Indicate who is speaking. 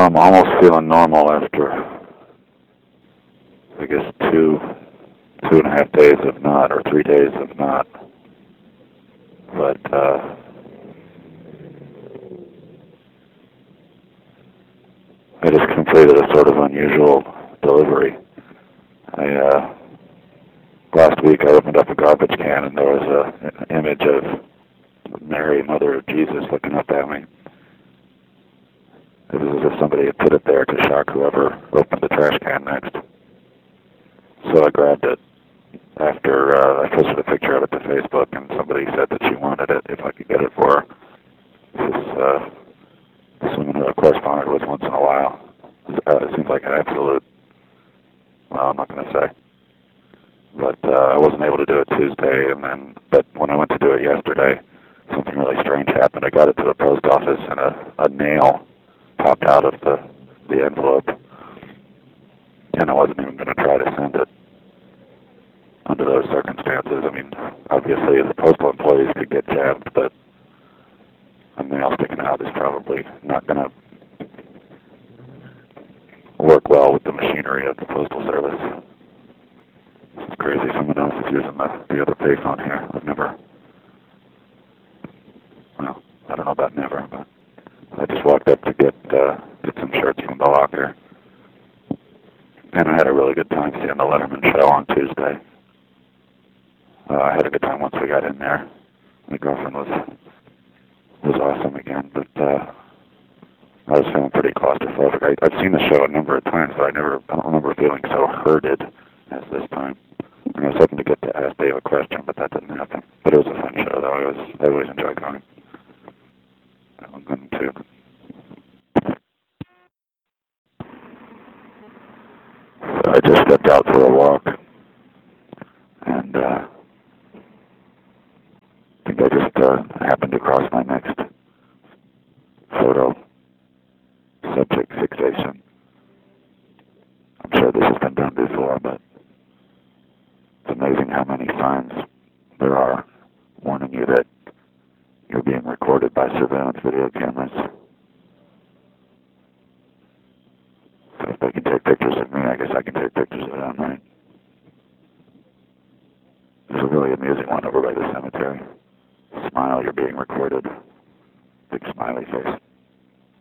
Speaker 1: I'm almost feeling normal after, I guess, two and a half days of not, or 3 days of not. But I just completed a sort of unusual delivery. Last week I opened up a garbage can and there was an image of Mary, Mother of Jesus, looking up at me. It was as if somebody had put it there to shock whoever opened the trash can next. So I grabbed it after I posted a picture of it to Facebook, and somebody said that she wanted it if I could get it for her. This woman who I corresponded with once in a while. It seems like an absolute, well, I'm not going to say. But I wasn't able to do it Tuesday, but when I went to do it yesterday, something really strange happened. I got it to the post office, and a nail popped out of the envelope, and I wasn't even going to try to send it under those circumstances. I mean, obviously the postal employees could get jabbed, but a nail sticking out is probably not going to work well with the machinery of the Postal Service. It's crazy. Someone else is using the other payphone here. Well, I don't know about never, but I just walked up to get some shirts from the locker. And I had a really good time seeing the Letterman show on Tuesday. I had a good time once we got in there. My girlfriend was awesome again, but I was feeling pretty claustrophobic. I've seen the show a number of times, but I don't remember feeling so herded as this time. And I was hoping to get to ask Dave a question, but that didn't happen. But it was a fun show, though. I always enjoy going. I'm going to. So I just stepped out for a walk, and I think I just happened to cross my next photo subject fixation. I'm sure this has been done before, but it's amazing how many signs there are warning you that you're being recorded by surveillance video cameras. So if they can take pictures of me, I guess I can take pictures of them, right? There's a really amusing one over by the cemetery. Smile, you're being recorded. Big smiley face.